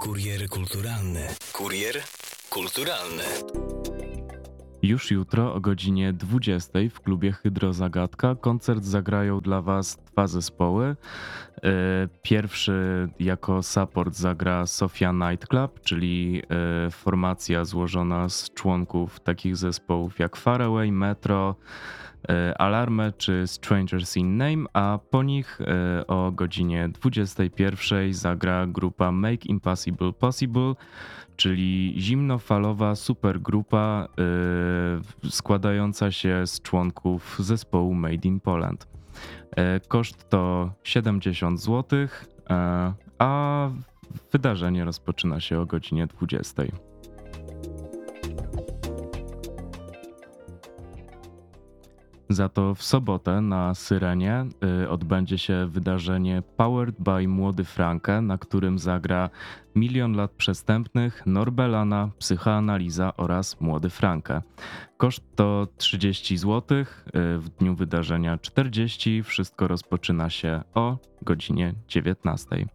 Kurier kulturalny. Kurier kulturalny. Już jutro o godzinie 20 w klubie Hydrozagadka koncert zagrają dla Was dwa zespoły. Pierwszy jako support zagra Sofia Nightclub, czyli formacja złożona z członków takich zespołów jak Faraway, Metro, Alarmę czy Strangers in Name, a po nich o godzinie 21 zagra grupa Make Impossible Possible, czyli zimnofalowa supergrupa składająca się z członków zespołu Made in Poland. Koszt to 70 zł, a wydarzenie rozpoczyna się o godzinie 20. Za to w sobotę na Syrenie odbędzie się wydarzenie Powered by Młody Frankę, na którym zagra Milion Lat Przestępnych, Norbelana, Psychoanaliza oraz Młody Frankę. Koszt to 30 zł, w dniu wydarzenia 40. Wszystko rozpoczyna się o godzinie 19.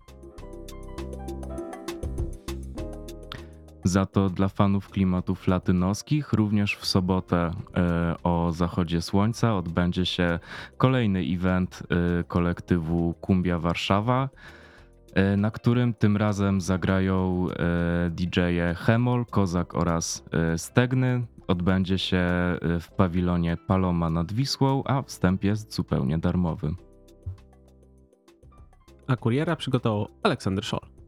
Za to dla fanów klimatów latynoskich również w sobotę o zachodzie słońca odbędzie się kolejny event kolektywu Kumbia Warszawa, na którym tym razem zagrają DJ-e Hemol, Kozak oraz Stegny. Odbędzie się w pawilonie Paloma nad Wisłą, a wstęp jest zupełnie darmowy. A kuriera przygotował Aleksander Szol.